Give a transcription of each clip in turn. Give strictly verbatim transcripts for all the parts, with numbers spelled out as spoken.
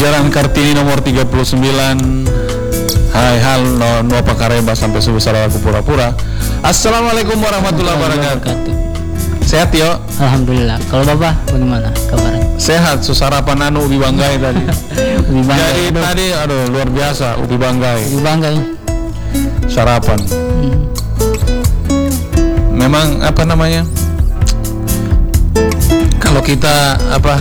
Jalan Kartini nomor tiga puluh sembilan. Hai hal no no pakareba sampai sebesar aku pura-pura. Assalamualaikum warahmatullahi wabarakatuh. Sehat yo? Alhamdulillah. Kalau Bapak bagaimana kabarnya? Sehat, susarapan anu ubi banggai tadi. Ubi banggai. Jadi aduh. Tadi aduh luar biasa ubi banggai. Ubi banggai. Sarapan. Hmm. Memang apa namanya? Kalau kita apa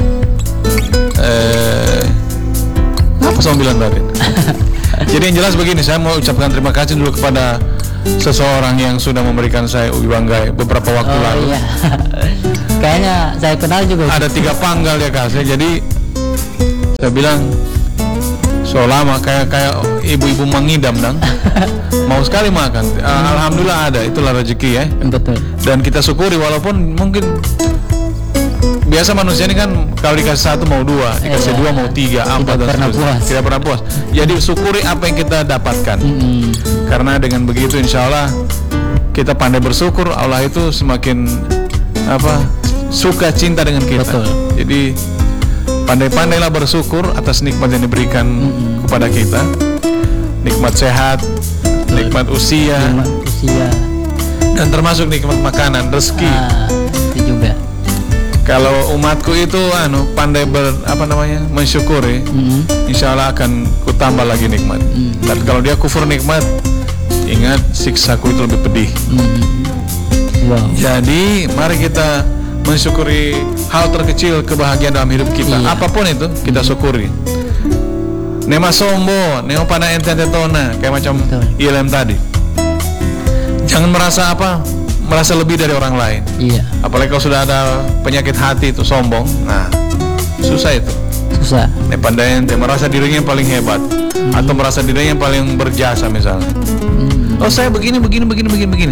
eh apa saya bilang tadi? Jadi yang jelas begini, saya mau ucapkan terima kasih dulu kepada seseorang yang sudah memberikan saya ubi banggai beberapa waktu oh, lalu. Iya. Kayaknya saya kenal juga. Ada tiga panggal ya kasih. Jadi saya bilang so lama kayak kayak ibu-ibu mengidam dong. Mau sekali makan. Alhamdulillah ada, itulah rezeki ya. Betul. Dan kita syukuri walaupun mungkin biasa manusia ini kan kalau dikasih satu mau dua, dikasih eh, dua mau tiga, apa dan seterusnya. Tidak pernah puas. Jadi syukuri apa yang kita dapatkan. Mm-hmm. Karena dengan begitu insya Allah kita pandai bersyukur, Allah itu semakin apa suka cinta dengan kita. Betul. Jadi pandai-pandailah bersyukur atas nikmat yang diberikan mm-hmm. kepada kita. Nikmat sehat, betul. Nikmat usia, nikmat usia, dan termasuk nikmat makanan, rezeki. Ah, itu juga. Kalau umatku itu anu pandai ber apa namanya mensyukuri, mm-hmm. insya Allah akan kutambah lagi nikmat. Mm-hmm. Dan kalau dia kufur nikmat, ingat siksaku itu lebih pedih. Mm-hmm. Wow. Jadi mari kita mensyukuri hal terkecil kebahagiaan dalam hidup kita. Iya. Apapun itu kita syukuri. Nema sombo, nema pada ente tona kayak macam I L M tadi. Jangan merasa apa? Merasa lebih dari orang lain. Iya. Apalagi kalau sudah ada penyakit hati itu sombong. Nah, susah itu. Susah. Nih pandai ente merasa dirinya yang paling hebat hmm. atau merasa dirinya yang paling berjasa misalnya. Hmm. Oh, saya begini begini begini begini begini.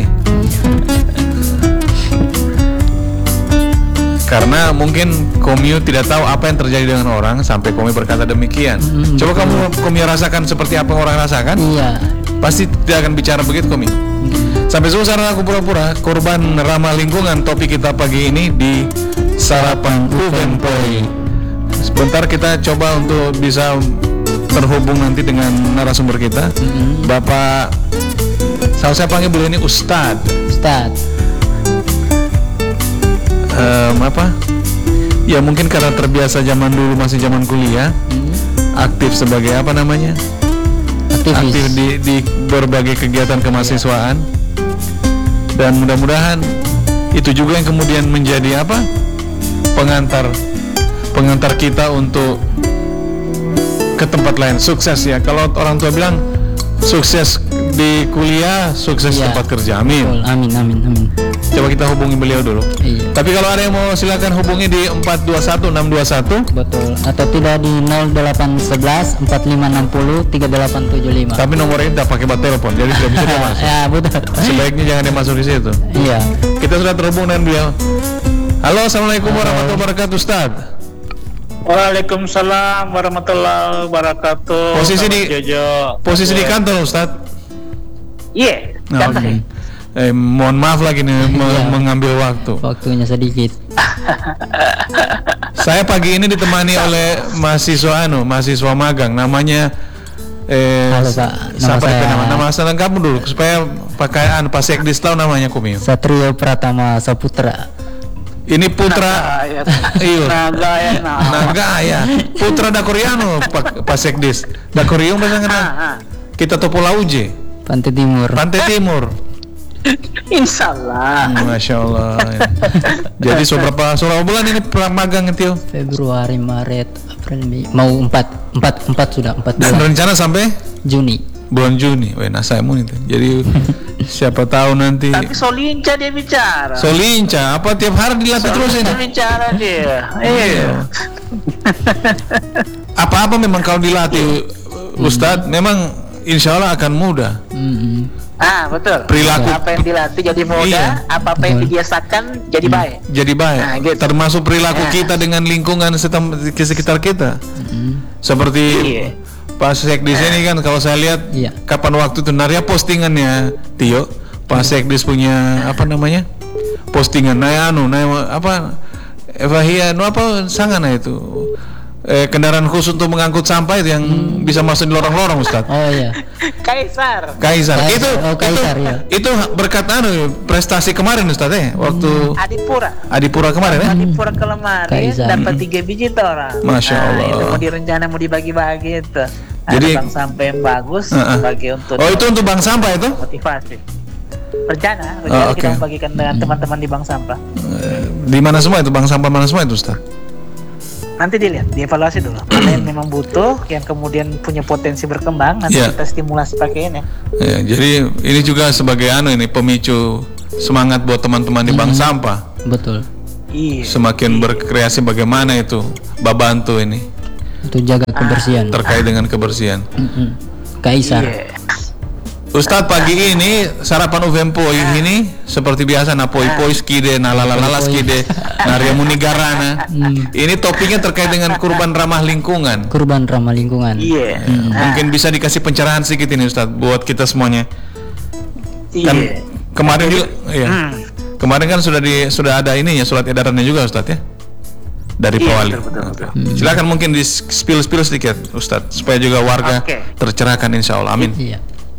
Karena mungkin Komio tidak tahu apa yang terjadi dengan orang sampai Komio berkata demikian. Hmm, Coba betul. kamu Komio rasakan seperti apa yang orang rasakan? Iya. Pasti tidak akan bicara begitu Komio. Sampai susah aku pura-pura korban ramah lingkungan topik kita pagi ini di Sarapan Uvenpoi. Sebentar kita coba untuk bisa terhubung nanti dengan narasumber kita, mm-hmm. Bapak. Saya saya panggil beliau ini Ustad. Ustad. Um, apa? Ya mungkin karena terbiasa zaman dulu masih zaman kuliah, mm-hmm. aktif sebagai apa namanya? Aktivis. Aktif di, di berbagai kegiatan kemahasiswaan. Dan mudah-mudahan itu juga yang kemudian menjadi apa? Pengantar pengantar kita untuk ke tempat lain, sukses ya. Kalau orang tua bilang sukses di kuliah, sukses ya. Tempat kerja. Amin. Amin amin amin. Coba kita hubungi beliau dulu. Iya. Tapi kalau ada yang mau silakan hubungi di empat dua satu enam dua satu. Betul. Atau tidak di nol delapan satu satu empat lima enam nol tiga delapan tujuh lima. Tapi nomor ini tidak pakai bat telepon, jadi tidak bisa dia masuk. Ya betul. Sebaiknya jangan dia masuk di situ. Iya. Kita sudah terhubung dengan beliau. Halo, assalamualaikum Halo. warahmatullahi wabarakatuh, Ustaz. Waalaikumsalam warahmatullahi wabarakatuh. Posisi di Jojo. Posisi yeah. di kantor, Ustaz. Iya. Yeah, oh, okay. Eh, mohon maaf lagi nih yeah. mengambil waktu. Waktunya sedikit. Saya pagi ini ditemani oleh mahasiswa anu, mahasiswa magang namanya eh Halo, Pak. Nama siapa saya... itu nama nama asal kamu dulu supaya pakai anu Pak Sekdis tahu namanya Kumio. Satrio Pratama Saputra. Ini putra iya. Naga ya. Naga ya. Putra Dakoriano Pak Pak Sekdis. Dakorium bahasa ngena. Kita Topo Lauje. Pantai Timur. Pantai Timur. Insyaallah. Masya Allah. Jadi seberapa seberapa bulan ini magang itu? Februari, Maret, April, Mei. Mau empat, empat, empat sudah empat bulan. Dan rencana sampai Juni. Bulan Juni. Wah, saya mau itu. Jadi siapa tahu nanti. Tapi Solinca dia bicara. Solinca, apa tiap hari dilatih terus ini? Dia bicara dia. Iya. Apa-apa memang kalau dilatih, Ustadz, memang insya Allah akan mudah. Mm-hmm. Ah betul. Perilaku apa yang dilatih jadi mudah, iya. apa apa yang dibiasakan jadi baik. Jadi baik. Nah, gitu. Termasuk perilaku nah. kita dengan lingkungan sekitar kita. Mm-hmm. Seperti iya. Pak Sekdis nah. ini kan kalau saya lihat iya. kapan waktu itu Narya postingannya Tio, Pak Sekdis punya apa namanya postingan, nah anu, nah apa Evahia, no apa sangana itu eh, kendaraan khusus untuk mengangkut sampah itu yang hmm. bisa masuk di lorong-lorong, Ustaz. Oh iya. Kaisar. Kaisar. Kaisar. Itu Oh, Kaisar, itu, ya. itu berkat anu prestasi kemarin, Ustaz ya, waktu Adipura. Adipura kemarin ya. Adipura kemarin Kaisar. dapat tiga biji tuh orang. Masya Nah, Allah. itu mau direncana mau dibagi-bagi itu. Jadi- Ada bank sampah yang bagus Uh-uh. sebagai untuk Oh, itu untuk bank sampah itu? motivasi. Rencana, Oh, rencana oke. kita membagikan dengan teman-teman di bank sampah. Eh, Di mana semua itu bank sampah mana semua itu, Ustaz? Nanti dilihat, dievaluasi dulu. Mana yang memang butuh, yang kemudian punya potensi berkembang, nanti Iya. kita stimulasi pakai ini. Ya, jadi ini juga sebagai anu ini pemicu semangat buat teman-teman di bank sampah. Betul. Iya. Semakin berkreasi bagaimana itu Babantu ini Untuk jaga kebersihan. terkait dengan kebersihan. Mm-mm. Kaisar. Iya. Ustadz pagi ini sarapan U V M P O I ini seperti biasa na poi poi skide na lalalala skide na riamuni garana. Ini topiknya terkait dengan kurban ramah lingkungan. Kurban ramah lingkungan. Iya. Mungkin bisa dikasih pencerahan sedikit ini Ustadz buat kita semuanya. Kan Iya. kemarin juga, iya. Hmm. Kemarin kan sudah di sudah ada ininya surat edarannya juga Ustadz ya. Dari Iya, Pak Wali. betul, betul, Oke. Silakan mungkin di spill-spill sedikit Ustadz supaya juga warga Oke. tercerahkan insya Allah. Amin. Iya.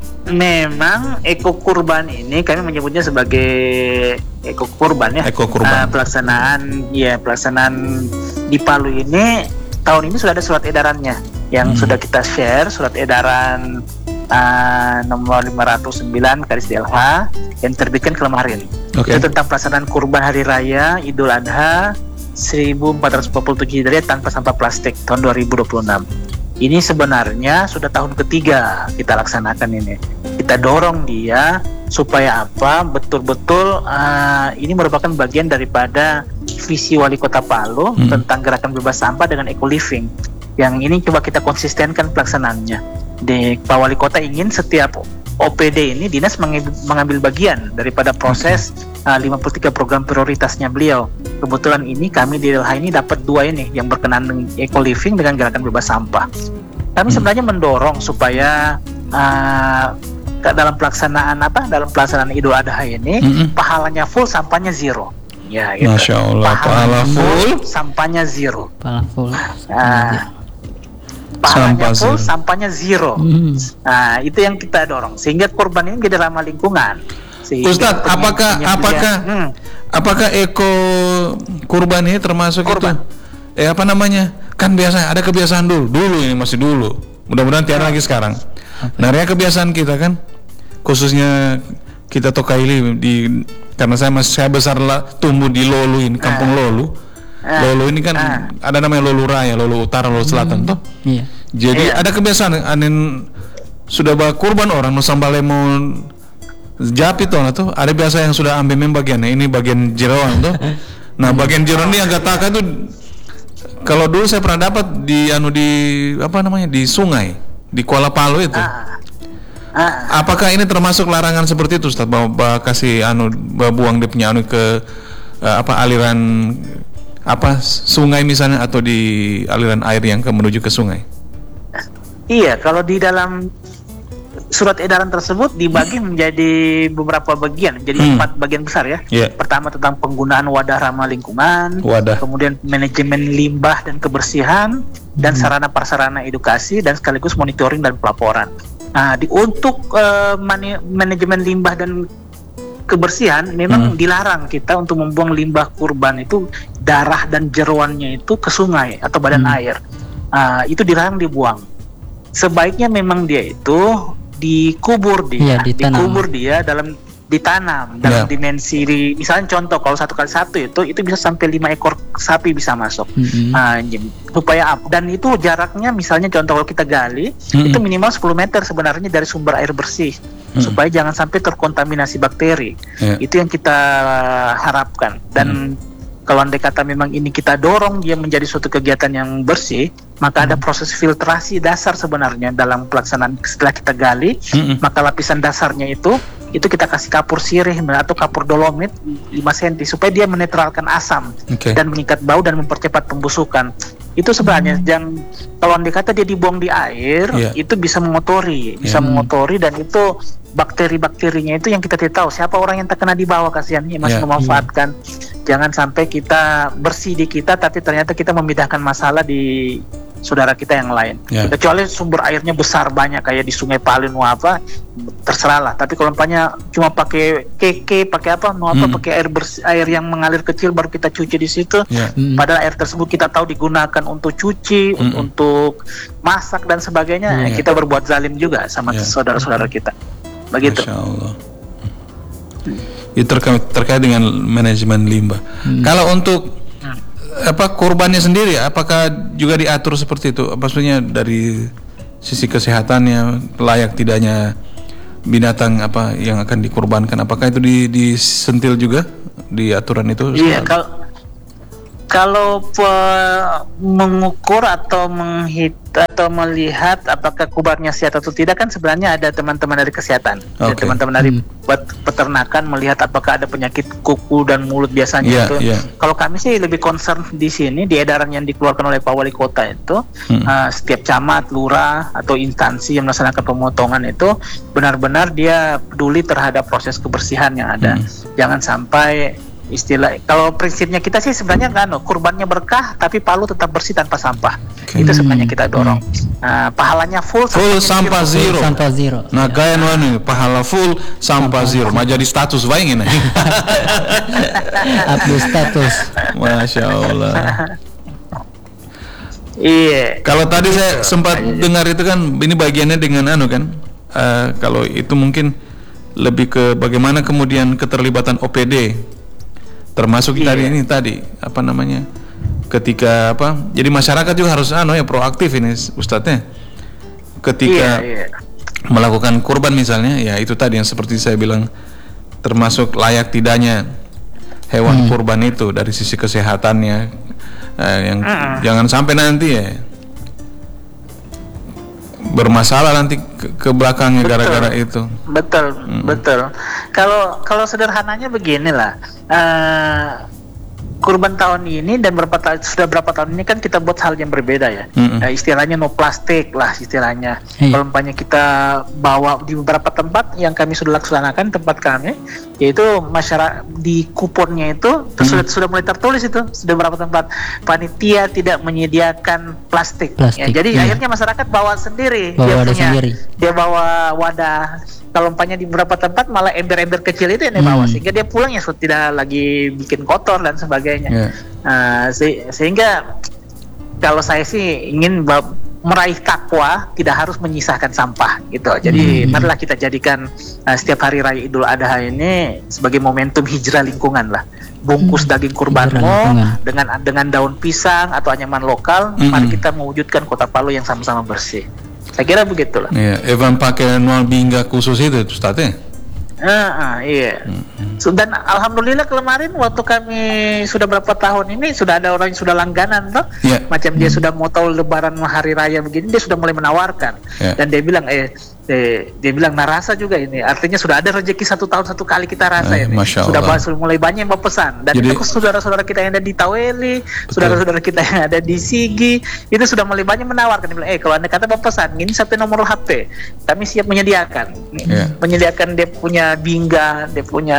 Memang eko kurban ini kami menyebutnya sebagai eko kurban ya. Eko kurban. Ah, pelaksanaan ya pelaksanaan di Palu ini tahun ini sudah ada surat edarannya yang sudah kita share, surat edaran ah, nomor lima ratus sembilan garis D L H yang terbitkan kemarin. Oke. Itu tentang pelaksanaan kurban hari raya Idul Adha seribu empat ratus empat puluh tujuh Hijriah tanpa sampah plastik tahun dua ribu dua puluh enam. Ini sebenarnya sudah tahun ketiga kita laksanakan ini. Kita dorong dia supaya apa? Betul-betul uh, ini merupakan bagian daripada visi Wali Kota Palu Hmm. tentang gerakan bebas sampah dengan eco living. Yang ini coba kita konsistenkan pelaksanaannya. Di Pak Wali Kota ingin setiap O P D ini dinas mengambil, mengambil bagian daripada proses uh, lima puluh tiga program prioritasnya beliau. Kebetulan ini kami di L H ini dapat dua ini yang berkenaan dengan eco living dengan gerakan bebas sampah. Kami sebenarnya mendorong supaya uh, ke dalam pelaksanaan apa dalam pelaksanaan Idul Adha ini Mm-mm. pahalanya full, sampahnya zero. Ya, gitu. Masya Allah, pahala full. sampahnya zero. Kepala full. Nah, pahalanya Sampah full, zero. sampahnya zero. Hmm. Nah, itu yang kita dorong sehingga kurban ini jadi ramah lingkungan. Sehingga Ustadz, penye- apakah penyembelihan- apakah Hmm. apakah eko kurban ini termasuk Kurban. itu? Eh apa namanya? Kan biasa ada kebiasaan dulu, dulu ini masih dulu. Mudah-mudahan tiada lagi sekarang. Nah, ya kebiasaan kita kan, khususnya kita Tokaili di karena saya masih saya besar lah tumbuh di Lolu ini, Kampung Lolu. Ah. Lolu ini kan Ah. ada namanya Lolu Raya, Lolu Utara, Lolu Selatan toh. Iya. Jadi Iya. ada kebiasaan anin sudah bawa kurban orang Nusambale mau japi tuh tuh ada biasa yang sudah ambil mem bagiannya ini bagian jeroan tuh. Nah bagian jeroan ini agak taka tuh kalau dulu saya pernah dapat di anu di apa namanya di sungai di Kuala Palu itu. Ah. Ah. Apakah ini termasuk larangan seperti itu Ustaz? Bahwa, bahwa kasih anu bahwa buang dia punya anu ke eh, apa aliran apa sungai misalnya atau di aliran air yang ke menuju ke sungai? Iya, kalau di dalam surat edaran tersebut dibagi menjadi beberapa bagian, jadi Hmm. empat bagian besar ya. Iya. Pertama tentang penggunaan wadah ramah lingkungan, Wadah. kemudian manajemen limbah dan kebersihan, dan sarana prasarana edukasi dan sekaligus monitoring dan pelaporan. Nah, di untuk eh, mani- manajemen limbah dan kebersihan memang Hmm. dilarang kita untuk membuang limbah kurban itu darah dan jeroannya itu ke sungai atau badan air. Ah, itu dilarang dibuang. Sebaiknya memang dia itu dikubur dia, Iya, ditanam. dikubur dia dalam ditanam dalam Iya. dimensi di, misalnya contoh kalau satu kali satu itu itu bisa sampai lima ekor sapi bisa masuk. Mm-mm. Nah, jem- supaya up dan itu jaraknya misalnya contoh kalau kita gali Mm-mm. itu minimal sepuluh meter sebenarnya dari sumber air bersih supaya jangan sampai terkontaminasi bakteri. Iya. Itu yang kita harapkan dan kalau andai kata memang ini kita dorong dia menjadi suatu kegiatan yang bersih, maka ada proses filtrasi dasar sebenarnya dalam pelaksanaan setelah kita gali, Mm-mm. maka lapisan dasarnya itu itu kita kasih kapur sirih atau kapur dolomit lima sentimeter supaya dia menetralkan asam Oke. dan mengikat bau dan mempercepat pembusukan. Itu sebenarnya yang kalau andai kata dia dibuang di air, Iya. itu bisa mengotori, bisa Iya. mengotori dan itu bakteri-bakterinya itu yang kita tidak tahu siapa orang yang terkena di bawah kasihan ini masih Iya. memanfaatkan jangan sampai kita bersih di kita tapi ternyata kita memindahkan masalah di saudara kita yang lain. Ya. Kecuali sumber airnya besar banyak kayak di Sungai Palin mau apa, terserah lah. Tapi kalau umpamanya cuma pakai keke, pakai apa, mau apa, Hmm. pakai air bersih, air yang mengalir kecil baru kita cuci di situ. Ya. Hmm. Padahal air tersebut kita tahu digunakan untuk cuci, Mm-mm. untuk masak dan sebagainya. Iya. Kita berbuat zalim juga sama Iya. saudara-saudara kita. Begitu. Masya Allah. Itu terkait, terkait dengan manajemen limbah. Kalau untuk apa korbannya sendiri, apakah juga diatur seperti itu? Maksudnya dari sisi kesehatannya, layak tidaknya binatang apa yang akan dikorbankan, apakah itu di, disentil juga di aturan itu? Iya, kalau kalau pe- mengukur atau menghit atau melihat apakah kubarnya sehat atau tidak kan sebenarnya ada teman-teman dari kesehatan, ada Oke. teman-teman dari Hmm. pet- peternakan melihat apakah ada penyakit kuku dan mulut biasanya Iya, itu. iya. Kalau kami sih lebih concern di sini di edaran yang dikeluarkan oleh Pak Wali Kota itu, Hmm. uh, setiap camat, lurah atau instansi yang melaksanakan pemotongan itu benar-benar dia peduli terhadap proses kebersihan yang ada. Hmm. Jangan sampai istilah, kalau prinsipnya kita sih sebenarnya kan kurbannya berkah tapi palu tetap bersih tanpa sampah. Oke. Itu sebenarnya kita dorong. Nah, pahalanya full, Full sampah zero. Sampah zero. Nah, gaya anu pahala full sampah zero. Mah jadi status baik ini. Update status. Masya Allah. Iya. Kalau tadi saya sempat dengar itu kan, ini bagiannya dengan anu kan, eh, kalau itu mungkin lebih ke bagaimana kemudian keterlibatan O P D, termasuk Iya. tadi ini tadi apa namanya, ketika apa, jadi masyarakat juga harus anu ya proaktif ini Ustadznya, ketika Iya, iya. melakukan kurban misalnya, ya itu tadi yang seperti saya bilang, termasuk layak tidaknya hewan kurban itu dari sisi kesehatannya, eh, yang Mm. jangan sampai nanti ya bermasalah nanti ke, ke belakangnya Betul. gara-gara itu. Betul, betul. Kalau kalau sederhananya beginilah, eh, kurban tahun ini dan berapa ta- sudah berapa tahun ini kan kita buat hal yang berbeda ya. Mm-mm. Eh, istilahnya no plastik lah istilahnya. Iya. Kalau umpamanya kita bawa di beberapa tempat yang kami sudah laksanakan, tempat kami, yaitu masyarakat di kuponnya itu terus sudah sudah mulai tertulis itu sudah beberapa tempat panitia tidak menyediakan plastik. Plastik, Ya, jadi iya. akhirnya masyarakat bawa sendiri. Bawa dia wadah punya, sendiri. dia bawa wadah. Kalau umpamanya di beberapa tempat malah ember-ember kecil itu yang dia bawa, Hmm. sehingga dia pulang ya sudah tidak lagi bikin kotor dan sebagainya. Ya. Nah, se- sehingga kalau saya sih ingin ba- meraih takwa tidak harus menyisakan sampah gitu. Jadi Hmm. marilah kita jadikan uh, setiap hari raya Idul Adha ini sebagai momentum hijrah lingkungan lah. Bungkus Hmm. daging Hijrah kurbanmu lingkungan. dengan dengan daun pisang atau anyaman lokal, Mm-mm. mari kita mewujudkan Kota Palu yang sama-sama bersih. Saya kira begitulah. Ya, Evan pakai nual bingga khusus itu Ustadznya. Ah, ah, iya. So, dan alhamdulillah kemarin waktu kami sudah berapa tahun ini sudah ada orang yang sudah langganan toh. Iya. Macam dia sudah mau tahu lebaran hari raya begini dia sudah mulai menawarkan. Iya. Dan dia bilang eh, eh dia bilang narasa juga ini. Artinya sudah ada rezeki satu tahun satu kali kita rasa Eh, ini. Masya Sudah Allah. ba- sudah mulai banyak yang berpesan dan Jadi- itu saudara-saudara kita yang ada di Taweli, saudara-saudara kita yang ada di Sigi itu sudah mulai banyak menawarkan. Dia bilang, "Eh, kalau Anda kata berpesan, ini satu nomor H P. Kami siap menyediakan." Iya. Menyediakan dia punya bingga, dia punya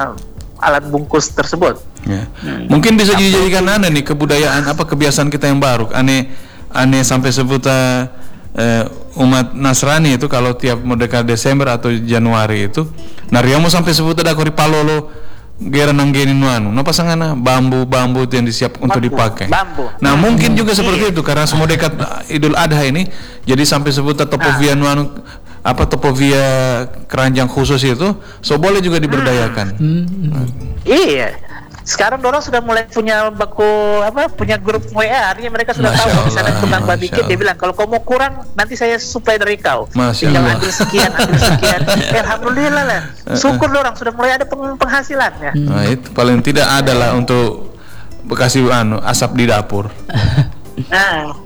alat bungkus tersebut. Ya. Mungkin bisa dijadikan aneh nih kebudayaan apa kebiasaan kita yang baru. Aneh aneh sampai sebut eh, eh, umat Nasrani itu kalau tiap merdeka Desember atau Januari itu nariamu sampai sebut ada kori palolo gera nanggeni nuanu. No pasangan bambu-bambu itu yang disiap untuk Bambu, dipakai. bambu. Nah, mungkin juga Iya. seperti itu karena semua dekat Idul Adha ini jadi sampai sebut topovia nuanu apa topovia keranjang khusus itu so boleh juga diberdayakan. Hmm. Iya. Sekarang orang sudah mulai punya baku apa punya grup W A, artinya mereka sudah Masya tahu kalau misalnya Allah, kurang Masya dikit dia Allah. bilang kalau kau mau kurang nanti saya supply dari kau. Masya Tinggal Allah. ambil sekian, ambil sekian. Eh, alhamdulillah lah. Syukur orang sudah mulai ada peng- penghasilan ya. Nah, itu paling tidak ada lah untuk bekasi anu asap di dapur. Nah.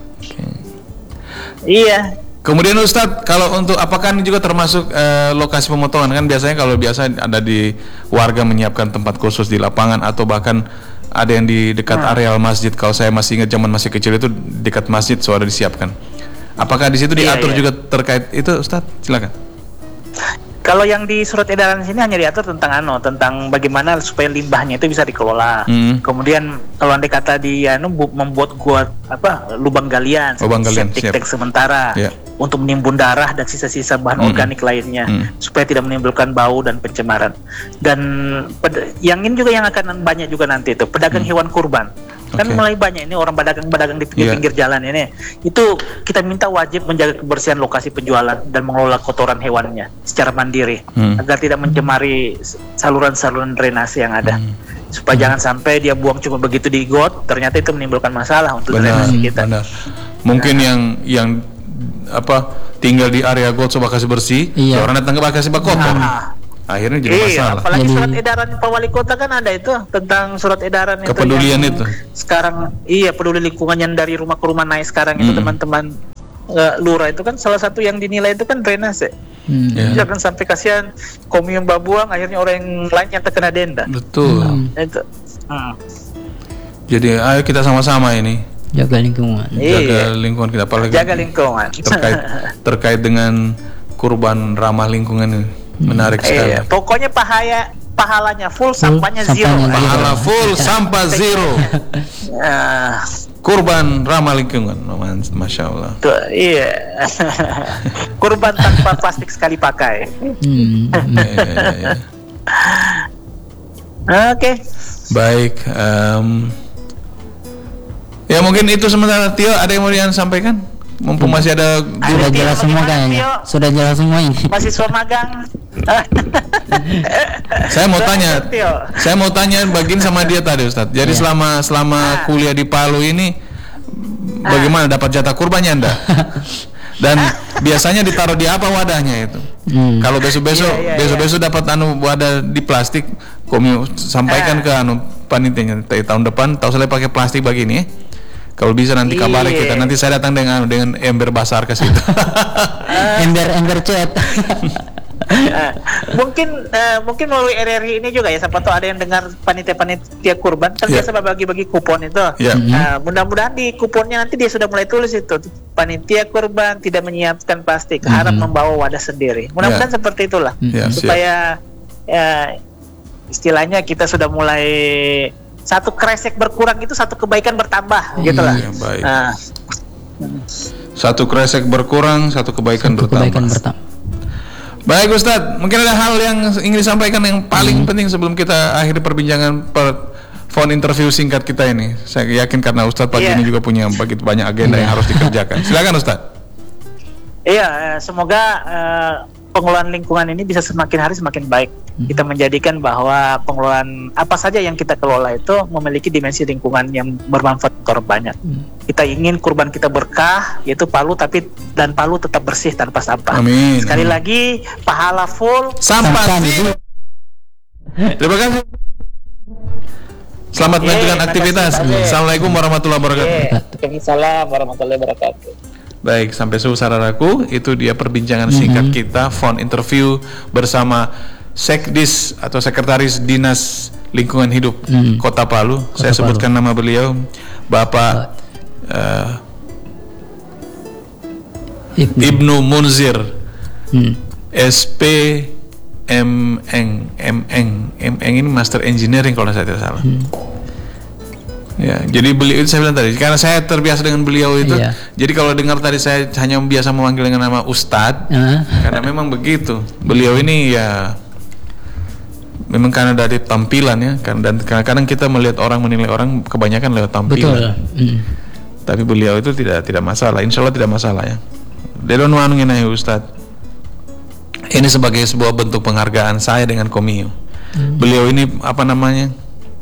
Iya. Kemudian Ustadz, kalau untuk apakah ini juga termasuk eh, lokasi pemotongan kan biasanya kalau biasa ada di warga menyiapkan tempat khusus di lapangan atau bahkan ada yang di dekat areal masjid. Kalau saya masih ingat zaman masih kecil itu dekat masjid sudah disiapkan. Apakah di situ Iya, diatur iya. juga terkait itu Ustadz? Silakan. Kalau yang di surat edaran sini hanya diatur tentang ano, tentang bagaimana supaya limbahnya itu bisa dikelola. Hmm. Kemudian kalau andai kata di anu bu- membuat gua apa lubang galian, Lubang galian, septic siap. tank sementara Ya. untuk menimbun darah dan sisa-sisa bahan Hmm. organik lainnya Hmm. supaya tidak menimbulkan bau dan pencemaran. Dan ped- yang ini juga yang akan banyak juga nanti itu pedagang hewan kurban. Kan Oke. mulai banyak ini orang pedagang-pedagang di Iya. pinggir jalan ini. Itu kita minta wajib menjaga kebersihan lokasi penjualan dan mengelola kotoran hewannya secara mandiri Hmm. agar tidak mencemari s- saluran-saluran drainase yang ada. Hmm. Supaya jangan sampai dia buang cuma begitu di got, ternyata itu menimbulkan masalah untuk Benar, drainase kita. benar. Mungkin yang yang apa tinggal di area got coba kasih bersih, Iya. ya orang datang ke Bakasi kotor. Nah, Akhirnya jadi iya, masalah. apalagi Jadi- surat edaran Pak Wali Kota kan ada itu tentang surat edaran itu Kepedulian yang itu. sekarang iya peduli lingkungan yang dari rumah ke rumah naik sekarang itu Mm-mm. teman-teman eh, lurah itu kan salah satu yang dinilai itu kan drainase. Hmm. Ya. Jangan sampai kasihan komium babuang akhirnya orang yang lain yang terkena denda. Betul. Hmm. Itu. Hmm. Jadi ayo kita sama-sama ini Jaga lingkungan. jaga Iya. lingkungan kita, apalagi Jaga lingkungan. terkait terkait dengan kurban ramah lingkungan ini. Menarik sekali. Iya, pokoknya pahaya pahalanya full, sampahnya zero. sampahnya zero. Pahala full, sampah zero. Ah, Kurban ramah lingkungan. Masya Allah. tuh, iya. Kurban tanpa plastik sekali pakai. Hmm. Ya, ya, ya, ya. Oke. Baik. em, ya mungkin itu sementara. Tio, ada yang mau Dian sampaikan? Mumpung masih ada Sudah Tio, jelas semua bagaimana, kayaknya. Tio? Sudah jelas semua ini. Mahasiswa magang. Saya mau tanya, Tio. saya mau tanya bagian sama dia tadi Ustadz. Jadi Iya. selama selama Ah. kuliah di Palu ini, bagaimana dapat jatah kurbannya Anda? Dan biasanya ditaruh di apa wadahnya itu? Hmm. Kalau besok-besok, Iya, iya, besok-besok dapat anu wadah di plastik, kami sampaikan Ah. ke anu panitianya t- tahun depan, tahu saya pakai plastik begini ya. Kalau bisa nanti kabari Iya. kita. Nanti saya datang dengan dengan ember basar ke situ. Ember ember cat. Eh, mungkin eh, mungkin melalui R R I ini juga ya, siapa tahu ada yang dengar panitia-panitia kurban kan Ya. biasa bagi-bagi kupon itu. Ya. Eh, mudah-mudahan di kuponnya nanti dia sudah mulai tulis itu panitia kurban tidak menyiapkan plastik, harap membawa wadah sendiri. Mudah-mudahan Ya. seperti itulah Ya, siap. supaya ya, istilahnya kita sudah mulai satu kresek berkurang itu satu kebaikan bertambah gitulah. Iya, baik. Nah, Satu kresek berkurang, satu kebaikan Satu bertambah. kebaikan bertambah. Baik Ustadz, mungkin ada hal yang ingin disampaikan yang paling penting sebelum kita akhiri perbincangan per phone interview singkat kita ini. Saya yakin karena Ustadz pagi Iya. ini juga punya begitu banyak agenda yang harus dikerjakan. Silakan Ustadz. Iya, eh, semoga eh, pengelolaan lingkungan ini bisa semakin hari semakin baik. Kita menjadikan bahwa pengelolaan apa saja yang kita kelola itu memiliki dimensi lingkungan yang bermanfaat untuk orang banyak. Kita ingin kurban kita berkah, yaitu Palu, tapi dan Palu tetap bersih tanpa sampah. Amin. Sekali lagi, pahala full. Sampah Sampah zero. Terima kasih. Selamat Iya, melanjutkan terima aktivitas. kasih, Pak. Assalamualaikum warahmatullahi wabarakatuh. Iya, Waalaikumsalam warahmatullahi wabarakatuh. Baik, sampai suhu saudaraku, itu dia perbincangan singkat kita, phone interview bersama Sekdis atau Sekretaris Dinas Lingkungan Hidup Hmm. Kota Palu. Saya Palu. sebutkan nama beliau, Bapak eh, Ibnu. Ibnu Munzir, Hmm. S P M Eng, M Eng, M Eng ini Master Engineering kalau saya tidak salah. Ya, jadi beliau itu saya bilang tadi, karena saya terbiasa dengan beliau itu, Iya. jadi kalau dengar tadi saya hanya biasa memanggil dengan nama Ustadz, Ah. karena memang begitu. Beliau ini ya, memang karena dari tampilan ya, kan, dan kadang-kadang kita melihat orang menilai orang kebanyakan lewat tampilan. Betul. Hmm. Tapi beliau itu tidak tidak masalah, insya Allah tidak masalah ya. They don't want ya Ustadz. Ini sebagai sebuah bentuk penghargaan saya dengan Komio. Beliau ini apa namanya?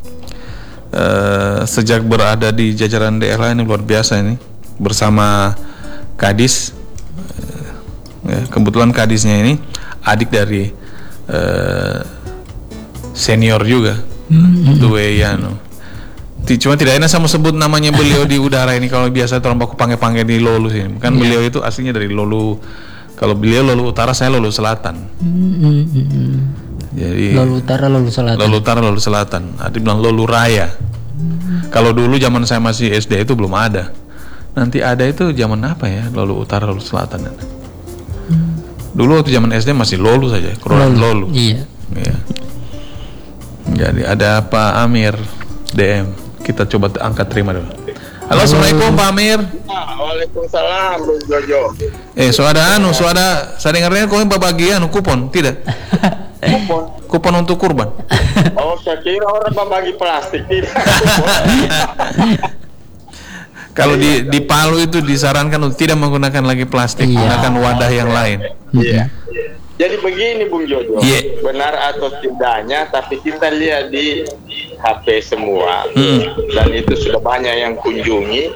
eh, sejak berada di jajaran D L A ini luar biasa ini, bersama Kadis. Eh, ya, kebetulan Kadisnya ini adik dari eh, senior juga, Dwe Yano. Ti- Cuma tidak enak sama sebut namanya beliau di udara ini. Kalau biasa orang baku panggil-panggil di Lolu sini. Kan beliau itu aslinya dari Lolu. Kalau beliau Lolu Utara, saya Lolu Selatan. Hmm, hmm, hmm, hmm. Jadi Lalu utara, lalu selatan. Lolu Utara, Lolu Selatan. Ada bilang Lolu Raya. Kalau dulu zaman saya masih S D itu belum ada. Nanti ada itu zaman apa ya? Lolu Utara, Lolu Selatan. Dulu waktu zaman S D masih lolu saja, keluaran lolu. Iya. Iya. Jadi ada Pak Amir D M. Kita coba angkat terima dulu. Halo, Assalamualaikum Pak Amir. Waalaikumsalam Bung Jojo. Eh, so ada anu, so ada saya dengar-dengar kau yang bagian kupon, tidak? Kupon. Kupon untuk kurban. Oh, saya kira orang membagi plastik tidak. Kalau di di Palu itu disarankan untuk tidak menggunakan lagi plastik, Iya. gunakan wadah yang lain. Iya. Jadi begini Bung Jojo, Iya. benar atau tidaknya, tapi kita lihat di H P semua, Hmm. dan itu sudah banyak yang kunjungi,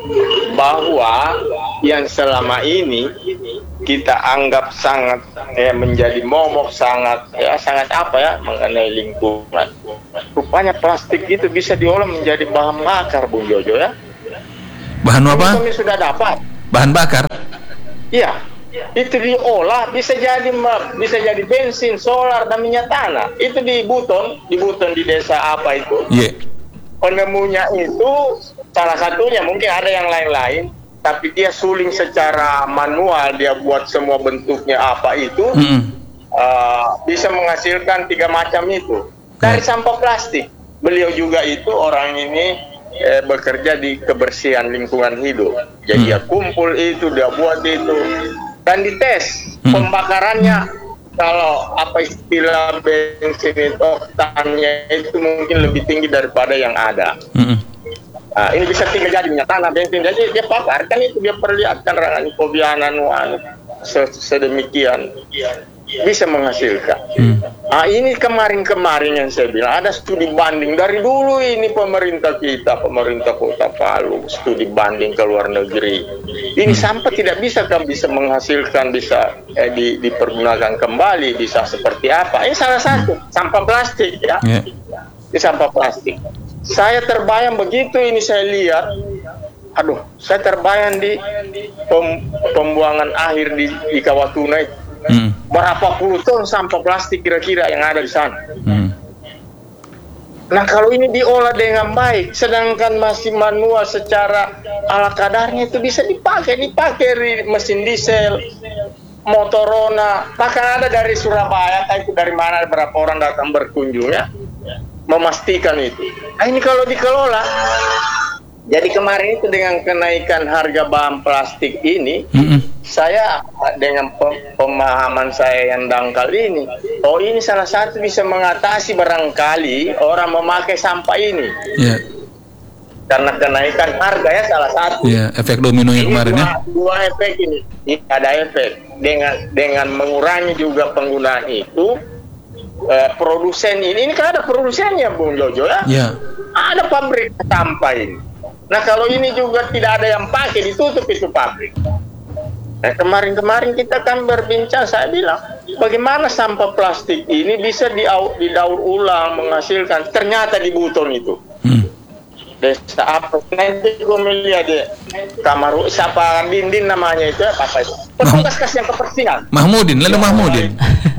bahwa yang selama ini kita anggap sangat ya, menjadi momok, sangat ya sangat apa ya mengenai lingkungan. Rupanya plastik itu bisa diolah menjadi bahan bakar Bung Jojo ya. Bahan apa? Kami sudah dapat. Bahan bakar. Iya, itu diolah bisa jadi bisa jadi bensin, solar dan minyak tanah. Itu di Buton, di Buton di desa apa itu? Iya. Penemunya itu salah satunya, mungkin ada yang lain-lain, tapi dia suling secara manual, dia buat semua bentuknya apa itu, Mm-mm. uh, bisa menghasilkan tiga macam itu dari Hmm. sampah plastik. Beliau juga itu orang ini eh, bekerja di kebersihan lingkungan hidup. Jadi Hmm. dia kumpul itu, dia buat itu, dan dites Hmm. pembakarannya. Kalau apa istilah bensin itu, oktannya itu mungkin lebih tinggi daripada yang ada. Mm-mm. Nah, ini bisa tinggal jadi minyak tanah, bensin. Jadi dia pakarkan itu, dia perlihatkan rangan kobianan anu sedemikian bisa menghasilkan. Hmm. Nah, ini kemarin-kemarin yang saya bilang ada studi banding dari dulu ini pemerintah kita, pemerintah Kota Palu, studi banding ke luar negeri. Ini sampah tidak bisa kan bisa menghasilkan, bisa eh, di, dipergunakan kembali, bisa seperti apa? Ini salah satu sampah plastik ya. Iya. Ini sampah plastik. Saya terbayang begitu ini saya lihat, aduh, saya terbayang di pem, pembuangan akhir di, di Kawatuna itu. Mm. Berapa puluh ton sampah plastik kira-kira yang ada di sana. Mm. Nah, kalau ini diolah dengan baik, sedangkan masih manual secara ala kadarnya, itu bisa dipakai, dipakai di mesin diesel, Motorona, bahkan ada dari Surabaya, entah itu dari mana, berapa orang datang berkunjung ya, memastikan itu. Nah, ini kalau dikelola. Jadi kemarin itu dengan kenaikan harga bahan plastik ini, Mm-mm. saya dengan pe- pemahaman saya yang dangkal ini, oh ini salah satu bisa mengatasi barangkali orang memakai sampah ini. Iya. Karena kenaikan harga ya salah satu. Iya, efek domino yang Ini kemarin dua, ya. dua efek ini. Ini ada efek dengan dengan mengurangi juga penggunaan itu. Eh, produsen ini, ini kan ada produsennya Bung Jojo ya. Iya. Ada pabrik sampah ini. Nah, kalau ini juga tidak ada yang pakai, ditutup itu pabrik. Nah, kemarin-kemarin kita kan berbincang, saya bilang, bagaimana sampah plastik ini bisa diau- didaur ulang, menghasilkan, ternyata di Buton itu. Hmm. Desa apa? Nanti gue melihat deh, Kamaru, siapa Dindin namanya itu, apa itu? Petugas kasihan kebersihan. Mahmudin, lalu Mahmudin.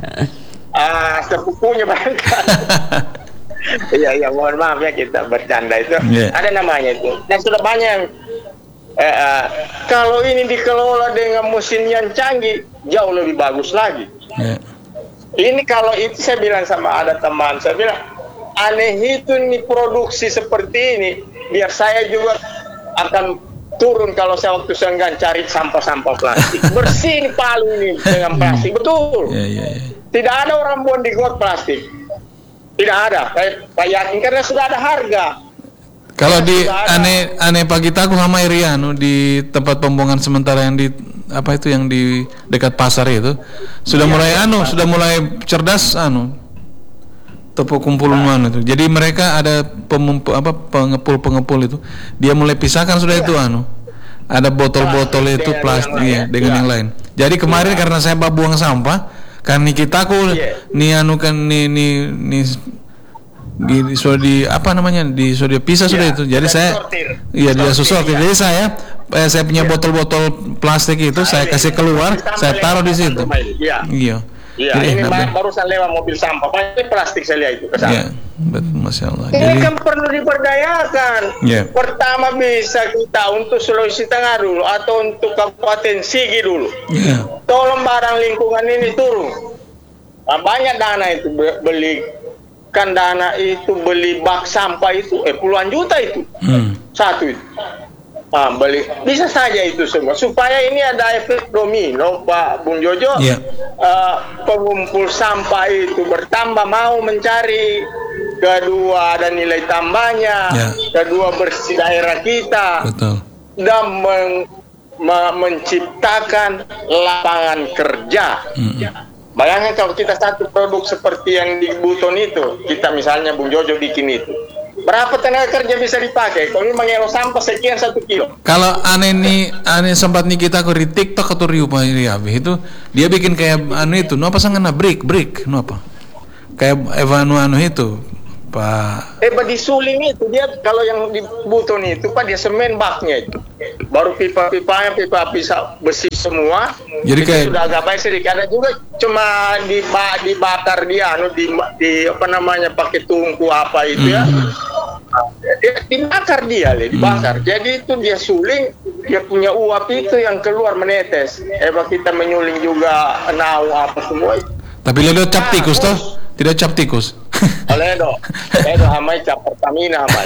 Ah, sepupunya barangkali. Iya, iya, mohon maaf ya kita bercanda itu. Yeah. Ada namanya itu. Dan sudah banyak yang eh, eh, kalau ini dikelola dengan mesin yang canggih, jauh lebih bagus lagi. Iya. Ini kalau itu saya bilang sama ada teman, saya bilang aneh itu nih produksi seperti ini, biar saya juga akan turun kalau saya waktu senggang cari sampah-sampah plastik. Bersih ini Palu ini dengan plastik, betul. Iya, iya, iya. Tidak ada orang buang di got plastik. Tidak ada. Saya, saya yakin karena sudah ada harga. Kalau di Sudah ada. aneh aneh pagi taku sama Irianu di tempat pembuangan sementara yang di apa itu yang di dekat pasar itu sudah Iya, mulai iya, anu Pak. sudah mulai cerdas anu tepuk kumpulan anu itu. Jadi mereka ada pemumpu, apa pengepul pengepul itu dia mulai pisahkan sudah itu anu. Ada botol-botol Plastik itu dengan plastik yang lain, ya, ya. dengan Iya. yang lain. Jadi kemarin karena saya buang sampah kan nih kita aku Iya. nih anu kan nih nih nih di, di sudah di apa namanya di sudah pisah sudah Iya, itu jadi sudah saya disortir. iya dia Disortir, sortir iya. jadi saya eh, saya punya botol-botol plastik itu saya ini, kasih keluar ditambah saya taruh di dengan situ rumah ini, iya. iya Iya, Jadi ini enak, ba- Bang. barusan lewat mobil sampah, pasti plastik saya lihat itu ke sana. Iya, betul, masya Allah. Ini Jadi, kan perlu diberdayakan. Iya. Pertama bisa kita untuk Sulawesi Tengah dulu atau untuk Kabupaten Sigi dulu. iya, Tolong barang lingkungan ini turun. Nah, banyak dana itu be- beli kan dana itu beli bak sampah itu eh puluhan juta itu hmm. satu itu. Ah, beli bisa saja itu semua supaya ini ada efek domino, Pak Bung Jojo. Iya. Eh, pengumpul sampah itu bertambah mau mencari, kedua ada nilai tambahnya, Ya. kedua bersih daerah kita Betul. dan meng- me- menciptakan lapangan kerja. Mm-mm. Bayangkan kalau kita satu produk seperti yang di Buton itu, kita misalnya Bung Jojo bikin itu, berapa tenaga kerja bisa dipakai? Kalau ini mengelo sampah sekian satu kilo. Kalau aneh nih, aneh sempat nih kita ke di TikTok atau Rio Pak Riabi itu dia bikin kayak anu itu, nu apa sangat brick brick, nu apa? Kayak Evanu anu itu, Pak. Eh, di suling itu dia kalau yang di Buton itu Pak dia semen baknya itu, baru pipa-pipanya pipa bisa besi semua. Jadi itu kayak- sudah agak baik sedikit. Ada juga cuma diba- dibakar dia, anu di, di apa namanya pakai tungku apa itu ya. Dia dibakar dia, Le, dibakar. Jadi itu dia suling, dia punya uap itu yang keluar menetes. Eh, kita menyuling juga nau apa semua. Tapi ledo cap tikus toh? Tidak cap tikus. Oleh do, ledo hamai cap Pertamina hamai.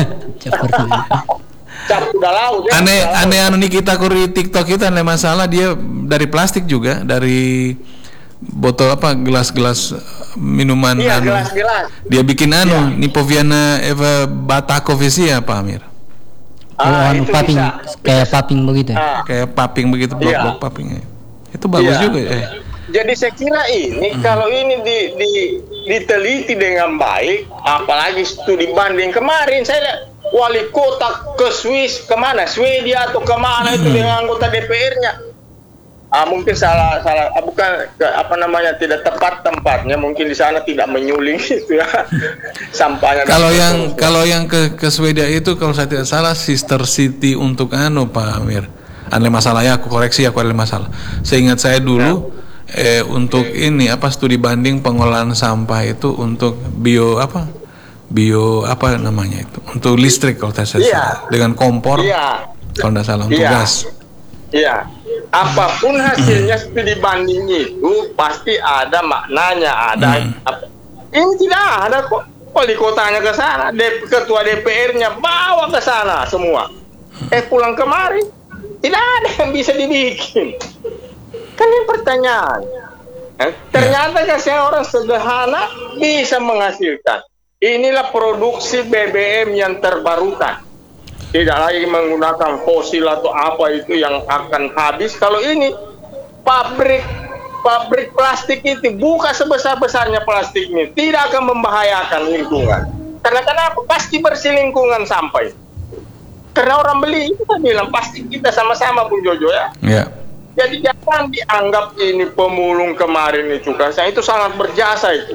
Cap udah laut ya. aneh udah laut. aneh anu nih kita kuri TikTok itu aneh masalah dia dari plastik juga, dari botol apa gelas-gelas eh, minuman Iya, anu. gelas-gelas. Dia bikin anu Nipoviana Eva Bata Coffee ya Pak Amir. Oh, Ah, anu itu paping, bisa. kayak paping begitu ya? Ah, Kayak paping begitu, blok-blok Iya. papingnya. Itu bagus iya. juga ya. Eh. Jadi saya kira ini kalau ini di, di, diteliti dengan baik, apalagi studi banding kemarin saya lihat wali kota ke Swiss kemana, Swedia atau kemana itu dengan anggota D P R-nya. Ah, mungkin salah salah ah, bukan ke, apa namanya tidak tepat tempatnya, mungkin di sana tidak menyuling itu ya sampahnya. Kalau yang kalau yang ke ke Swedia itu kalau saya tidak salah sister city untuk anu Pak Amir. Ada masalah ya, aku koreksi aku ada masalah. Seingat saya dulu eh untuk ini apa studi banding pengolahan sampah itu untuk bio apa? Bio apa namanya itu? Untuk listrik kalau saya salah. Iya. Dengan kompor. Iya. Kalau tidak salah untuk Iya. gas. Iya, apapun hasilnya studi banding itu pasti ada maknanya, ada. Hmm. Apa- Ini tidak ada kok. Wali kotanya ke sana, D- ketua D P R-nya bawa ke sana semua. Eh pulang kemari, tidak ada yang bisa dibikin. Kan ini pertanyaan. Eh, ternyata kasih orang sederhana bisa menghasilkan. Inilah produksi B B M yang terbarukan. Tidak lagi menggunakan fosil atau apa itu yang akan habis. Kalau ini pabrik pabrik plastik itu buka sebesar-besarnya plastik ini tidak akan membahayakan lingkungan. Karena kenapa? Pasti bersih lingkungan sampai. Karena orang beli itu kita bilang pasti kita sama-sama Bung Jojo ya. Ya. Jadi jangan dianggap ini pemulung kemarin itu kan. Itu sangat berjasa itu.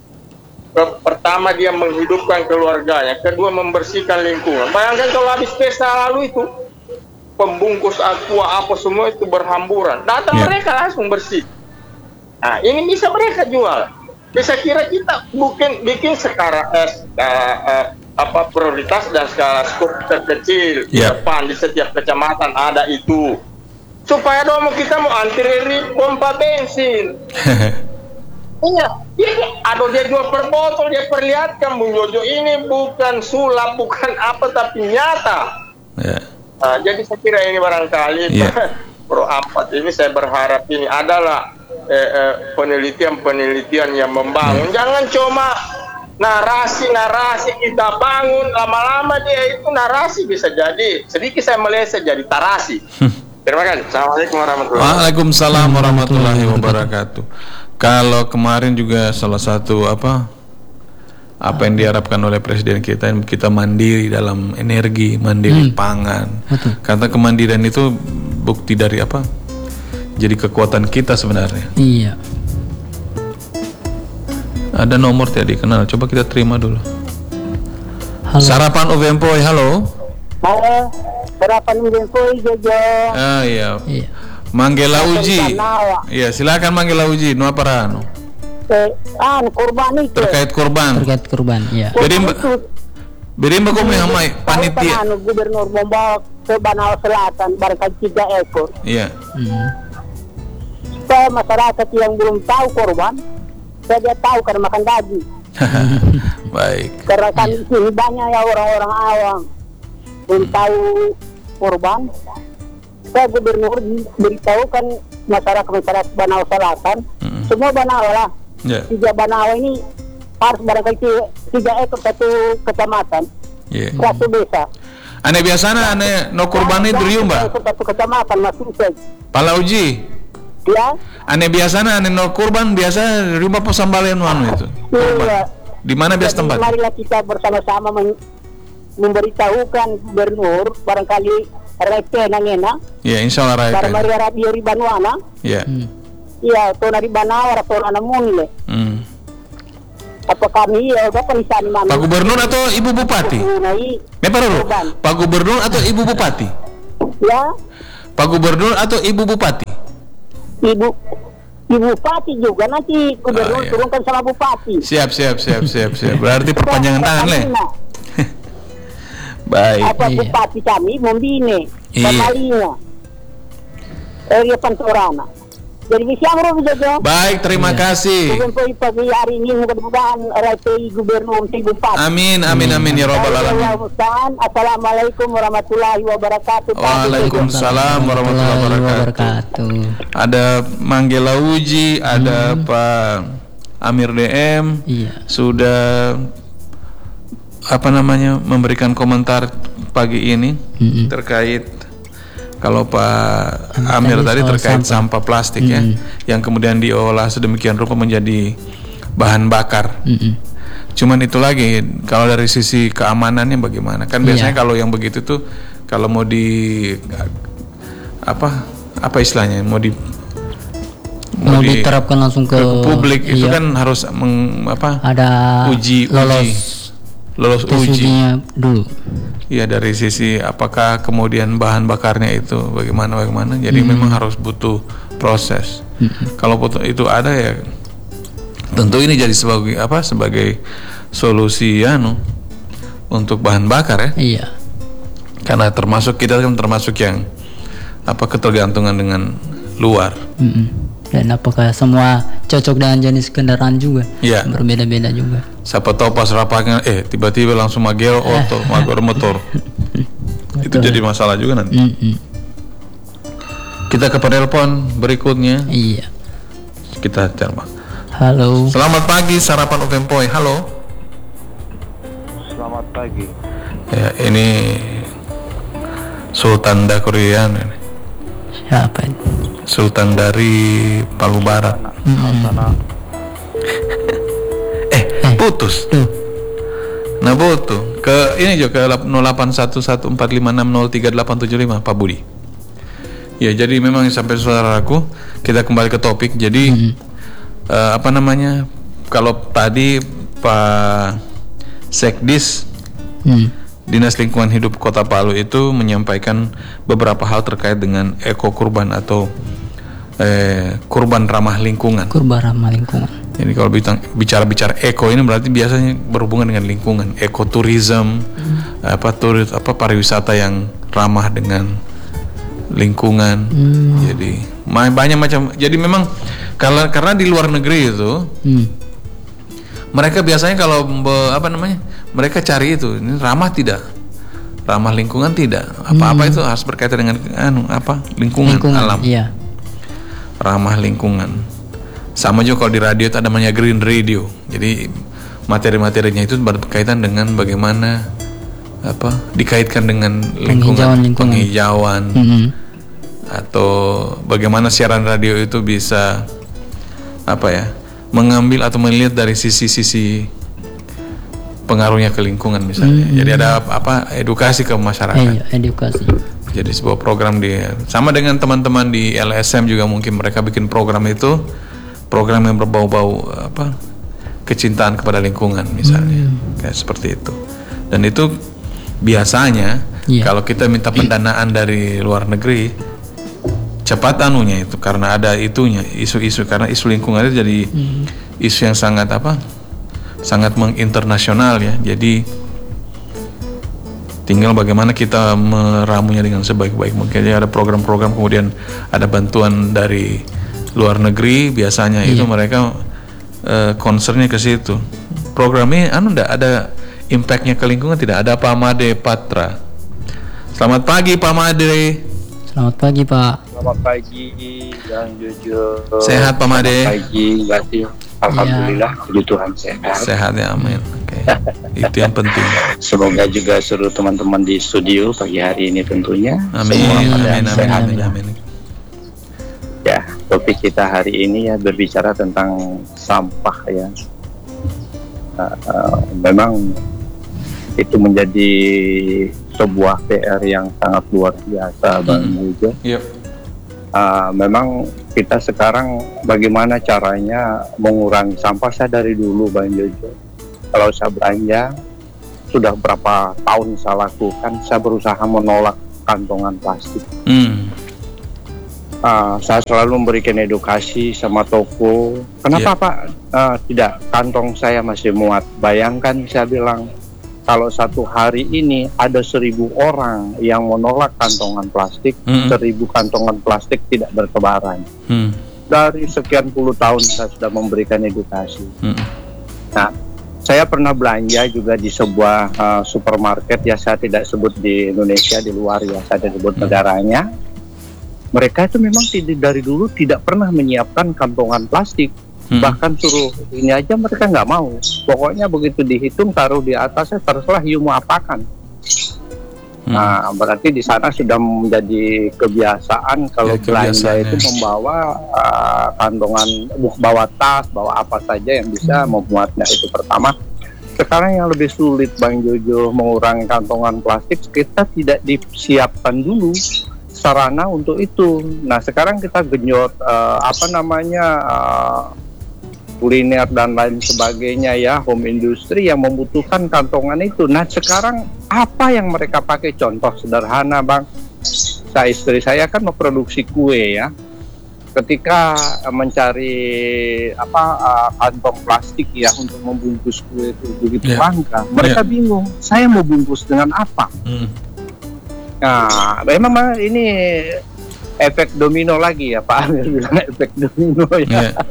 Pertama dia menghidupkan keluarganya, kedua membersihkan lingkungan. Bayangkan kalau habis pesta lalu itu pembungkus aqua apa semua itu berhamburan, datang Ya. mereka langsung bersih. Nah ini bisa mereka jual. Bisa kira kita bukan bikin skala eh, skala, eh, apa prioritas dan skala skop terkecil di Ya. depan di setiap kecamatan ada itu. Supaya dong kita mau antri pompa bensin. Iya, dia, aduh dia jual per botol, dia perlihatkan Bung Jojo ini bukan sulap, bukan apa, tapi nyata. Ya. Nah, jadi saya kira ini barangkali Iya. Pro Ampat ini saya berharap ini adalah eh, eh, penelitian-penelitian yang membangun. Jangan cuma narasi-narasi kita bangun, lama-lama dia itu narasi bisa jadi sedikit saya meleset jadi tarasi. Terima kasih. Assalamualaikum warahmatullahi wabarakatuh. Waalaikumsalam warahmatullahi wabarakatuh. Kalau kemarin juga salah satu apa apa yang diharapkan oleh presiden kita, kita mandiri dalam energi, mandiri Hmm. pangan. Betul. Kata kemandirian itu bukti dari apa? Jadi kekuatan kita sebenarnya. Iya. Ada nomor tadi kenal, coba kita terima dulu. Halo. Sarapan U V M P O I, halo. Halo, berapa minggu koi Jojo? Ah iya. Iya. Manggela Uji. Banawa. Iya, silakan Manggela Uji. No apa rano? Eh, ah, kurban itu. Terkait kurban. Terkait kurban, ya. Jadi Kurban Mbak- itu, Beri mbak kau mengamai tahu panitia. kan, anu, gubernur membawa ke Banawa Selatan barangkali tiga ekor. Iya. Hmm. Supaya masyarakat yang belum tahu korban, saya dia tahu karena makan daging. Baik. Karena kan di sini banyak ya orang-orang awam belum tahu korban. Saya gubernur beritahukan masyarakat masyarakat Banawa Selatan, Mm. semua Banawa lah, Ya. tiga Banawa ini harus barangkali tiga, tiga ekor satu kecamatan, Iya. satu desa. Ane biasana ane no kurban itu riu mbak. Satu, satu kecamatan masuk saja. Pala Uji. Ya, Ane biasana ane no kurban biasa riu mbak posambalian anu itu. iya. Di mana biasa Jadi, tempat? marilah kita bersama-sama men- memberitahukan gubernur barangkali rete nangena Ya, insya Allah para raya. Maria Radio di Banuana. Ya. Hmm. Iya, to dari Banawa atau Anamun le. Hmm. Apa kami ya udah penisani mana? Pak Gubernur atau Ibu Bupati? Nai, Eh, Pak dulu. Pak Gubernur atau Ibu Bupati? ya, Pak Gubernur atau Ibu Bupati? ibu ibu bupati juga nanti gubernur Ah, iya. turunkan sama bupati. Siap, siap, siap, siap, siap. Berarti perpanjangan tangan le. Baik. Apa Iya. bupati kami membine, Iya. Pamalinya, area Pantorana. Jadi bisa bro juga. Baik, terima kasih. Sampai pagi hari ini mudah-mudahan R T I gubernur si bupati. Amin, amin, amin ya robbal alamin. Assalamualaikum warahmatullahi wabarakatuh. Waalaikumsalam warahmatullahi wabarakatuh. Ada Manggela Uji, ada Pak Amir D M. Iya. Sudah apa namanya memberikan komentar pagi ini Mm-mm. terkait kalau Pak Amir Amir tadi tadi soal terkait sampah. sampah, plastik ya, Mm-mm. yang kemudian diolah sedemikian rupa menjadi bahan bakar. Mm-mm. Cuman itu lagi kalau dari sisi keamanannya bagaimana? Kan biasanya Iya. kalau yang begitu tuh kalau mau di apa apa istilahnya mau di Mau di- diterapkan langsung ke, ke publik itu iya, kan harus meng, apa ada uji lolos uji lolos tes uji. ujinya dulu. Iya, dari sisi apakah kemudian bahan bakarnya itu bagaimana bagaimana. Jadi memang harus butuh proses. Kalau butuh itu ada ya tentu ini jadi sebagai apa sebagai solusi anu untuk bahan bakar ya. Iya. Karena termasuk kita kan termasuk yang apa ketergantungan dengan luar. Mm-mm. Dan apakah semua cocok dengan jenis kendaraan juga? Iya. Berbeda-beda juga. Siapa tahu pas rapatnya eh tiba-tiba langsung magero motor, magero motor. Itu Betul. jadi masalah juga nanti. Mm-mm. Kita ke penelpon berikutnya. Iya. Kita terbang. Halo. Selamat pagi sarapan Upempoy. Halo. Selamat pagi. Ya, ini Sultan Dakurian ini. Siapa ini? Sultan dari Palu Barat. Sana Eh, putus. Tuh. Nah, butuh. Ke ini juga ke nol delapan satu satu empat lima enam nol tiga delapan tujuh lima Pak Budi. Ya, jadi memang sampai saudaraku kita kembali ke topik. Jadi eh, apa namanya? Kalau tadi Pak Sekdis Hmm. Dinas Lingkungan Hidup Kota Palu itu menyampaikan beberapa hal terkait dengan eko kurban atau eh, kurban ramah lingkungan. Kurban ramah lingkungan. Jadi kalau bicara-bicara eko ini berarti biasanya berhubungan dengan lingkungan, ekoturism, apa turis apa pariwisata yang ramah dengan lingkungan. Hmm. Jadi ma- banyak macam. Jadi memang kalau karena di luar negeri itu Hmm. mereka biasanya kalau be- apa namanya? Mereka cari itu, ini ramah tidak? Ramah lingkungan tidak? Apa-apa itu harus berkaitan dengan anu apa? Lingkungan, Lingkungan. alam. Iya. Ramah lingkungan. Sama juga kalau di radio itu ada namanya green radio. Jadi materi-materinya itu berkaitan dengan bagaimana apa? Dikaitkan dengan Penghijauan lingkungan, lingkungan. penghijauan Mm-mm. atau bagaimana siaran radio itu bisa apa ya? Mengambil atau melihat dari sisi-sisi pengaruhnya ke lingkungan misalnya. Jadi ada apa? Edukasi ke masyarakat. Eh, iya, edukasi. Jadi sebuah program di sama dengan teman-teman di L S M juga mungkin mereka bikin program itu program yang berbau-bau apa kecintaan kepada lingkungan misalnya kayak seperti itu. Dan itu biasanya Iya. kalau kita minta pendanaan dari luar negeri cepat anunya itu karena ada itunya isu-isu, karena isu lingkungan itu jadi hmm. isu yang sangat apa sangat menginternasional ya. Jadi tinggal bagaimana kita meramunya dengan sebaik-baik mungkin. Jadi ada program-program, kemudian ada bantuan dari luar negeri biasanya iya. itu mereka uh, concernnya ke situ. Programnya anu enggak ada impactnya ke lingkungan, tidak ada. Pak Made Patra. Selamat pagi Pak Made. Selamat pagi Pak. Selamat pagi Bang Jojo. Sehat Pak Made? Selamat pagi Batil. Alhamdulillah ya. Puji Tuhan sehat. Sehat ya, amin. Oke. Okay. Itu yang penting. Semoga juga seluruh teman-teman di studio pagi hari ini tentunya. Amin. Semua amin, pada amin, sehat. amin, amin. Ya, topik kita hari ini ya berbicara tentang sampah ya. Uh, uh, memang itu menjadi sebuah P R yang sangat luar biasa Bang Jojo. Hmm. Yep. Uh, memang kita sekarang bagaimana caranya mengurangi sampah. Saya dari dulu Bang Jojo, kalau saya belanja sudah berapa tahun saya lakukan, saya berusaha menolak kantongan plastik. Hmm. Uh, saya selalu memberikan edukasi sama toko. Kenapa yeah. Pak uh, tidak kantong saya masih muat? Bayangkan saya bilang, kalau satu hari ini ada seribu orang yang menolak kantongan plastik, mm-hmm. seribu kantongan plastik tidak bertebaran. Mm. Dari sekian puluh tahun saya sudah memberikan edukasi. Mm. Nah, saya pernah belanja juga di sebuah uh, supermarket ya, saya tidak sebut di Indonesia, di luar ya, saya tidak sebut mm. negaranya. Mereka itu memang tidak, dari dulu tidak pernah menyiapkan kantongan plastik. Hmm. Bahkan suruh ini aja mereka nggak mau. Pokoknya begitu dihitung taruh di atasnya, terserah you mau apakan. Hmm. Nah berarti di sana sudah menjadi kebiasaan kalau ya, belanja itu membawa uh, kantongan, bawa tas, bawa apa saja yang bisa hmm. memuatnya. Itu pertama. Sekarang yang lebih sulit Bang Jojo mengurangi kantongan plastik, kita tidak disiapkan dulu sarana untuk itu. Nah sekarang kita genjot uh, apa namanya uh, kuliner dan lain sebagainya ya, home industry yang membutuhkan kantongan itu. Nah sekarang apa yang mereka pakai? Contoh sederhana Bang, saya istri saya kan memproduksi kue ya. Ketika uh, mencari apa uh, kantong plastik ya untuk membungkus kue itu begitu yeah. langka, mereka yeah. bingung. Saya mau bungkus dengan apa? Mm. Nah, memang ini efek domino lagi ya Pak Amir bilang efek domino ya. Yeah.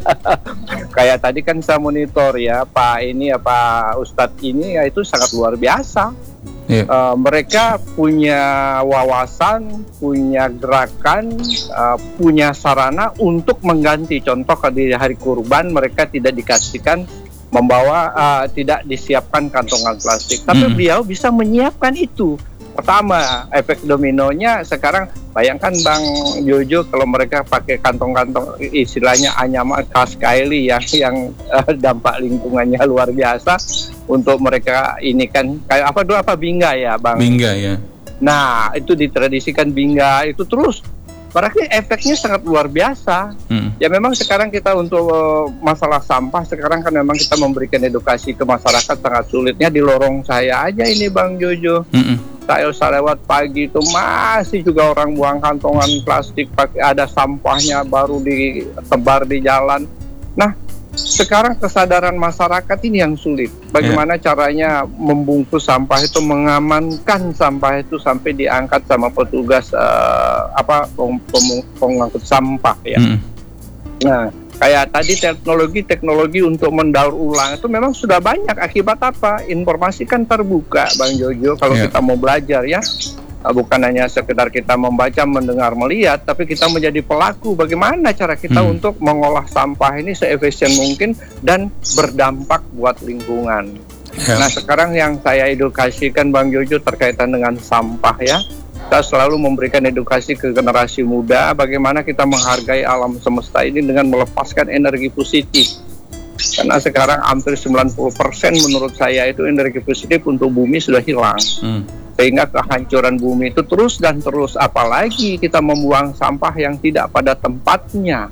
Kayak tadi kan saya monitor ya Pak ini ya Pak Ustadz ini ya itu sangat luar biasa. Yeah. Uh, mereka punya wawasan, punya gerakan, uh, punya sarana untuk mengganti. Contoh di hari kurban mereka tidak dikasihkan membawa, uh, tidak disiapkan kantongan plastik, tapi mm. beliau bisa menyiapkan itu. Pertama, efek dominonya sekarang bayangkan Bang Jojo kalau mereka pakai kantong-kantong istilahnya anyaman khas Kaili yang yang uh, dampak lingkungannya luar biasa untuk mereka ini kan kayak apa dulu apa bingga ya Bang? Bingga ya. Nah itu ditradisikan bingga itu terus. Berarti efeknya sangat luar biasa. Hmm. Ya memang sekarang kita untuk uh, masalah sampah sekarang kan memang kita memberikan edukasi ke masyarakat sangat sulitnya. Di lorong saya aja ini Bang Jojo. Hmm. Saya usah lewat pagi itu masih juga orang buang kantongan plastik pakai ada sampahnya baru ditebar di jalan. Nah sekarang kesadaran masyarakat ini yang sulit. Bagaimana yeah. caranya membungkus sampah itu, mengamankan sampah itu sampai diangkat sama petugas uh, apa pengangkut sampah ya. Mm. Nah, kayak tadi teknologi-teknologi untuk mendaur ulang itu memang sudah banyak. Akibat apa? Informasi kan terbuka, Bang Jojo. Kalau yeah. kita mau belajar ya. Bukan hanya sekedar kita membaca, mendengar, melihat, tapi kita menjadi pelaku. Bagaimana cara kita hmm. untuk mengolah sampah ini seefisien mungkin dan berdampak buat lingkungan. Ya. Nah sekarang yang saya edukasikan Bang Jojo terkaitan dengan sampah ya. Kita selalu memberikan edukasi ke generasi muda bagaimana kita menghargai alam semesta ini dengan melepaskan energi positif. Karena sekarang hampir sembilan puluh persen menurut saya itu energi positif untuk bumi sudah hilang. Hmm. Sehingga kehancuran bumi itu terus dan terus. Apalagi kita membuang sampah yang tidak pada tempatnya.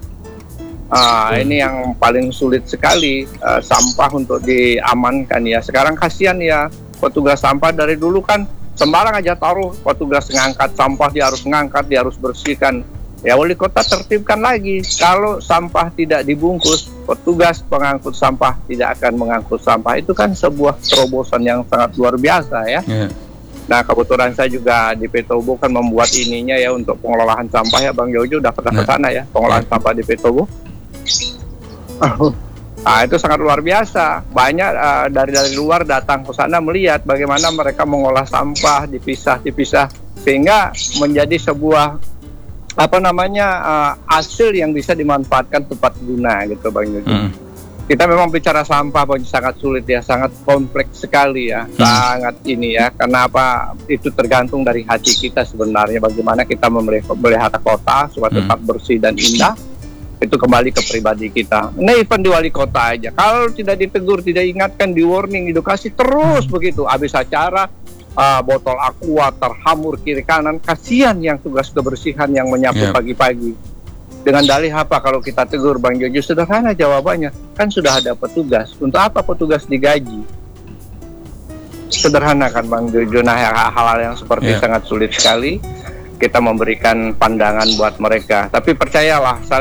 Ah, hmm. Ini yang paling sulit sekali uh, sampah untuk diamankan ya. Sekarang kasihan ya petugas sampah dari dulu kan sembarang aja taruh. Petugas ngangkat sampah dia harus ngangkat, dia harus bersihkan. Ya wali kota tertibkan lagi. Kalau sampah tidak dibungkus, petugas pengangkut sampah tidak akan mengangkut sampah. Itu kan sebuah terobosan yang sangat luar biasa ya. Ya. Nah kebetulan saya juga di Petobo kan membuat ininya ya untuk pengelolaan sampah ya Bang Jojo udah pernah ke sana ya pengelolaan sampah di Petobo. Nah itu sangat luar biasa. Banyak uh, dari dari luar datang ke sana melihat bagaimana mereka mengolah sampah dipisah-dipisah sehingga menjadi sebuah apa namanya uh, hasil yang bisa dimanfaatkan tepat guna gitu Bang Jojo. Hmm. Kita memang bicara sampah Bang sangat sulit ya, sangat kompleks sekali ya, hmm. sangat ini ya. Karena apa? Itu tergantung dari hati kita sebenarnya bagaimana kita memelihara kota supaya tetap hmm. bersih dan indah. Itu kembali ke pribadi kita. Nah, even di wali kota aja, kalau tidak ditegur, tidak ingatkan, di warning, edukasi terus begitu. Habis acara, uh, botol aqua terhamur kiri kanan, kasihan yang tugas kebersihan yang menyapu yep. pagi-pagi. Dengan dalih apa kalau kita tegur Bang Jojo? Sederhana jawabannya, kan sudah ada petugas. Untuk apa petugas digaji? Sederhana kan Bang Jojo. Nah, hal-hal yang seperti yep. sangat sulit sekali. Kita memberikan pandangan buat mereka. Tapi percayalah,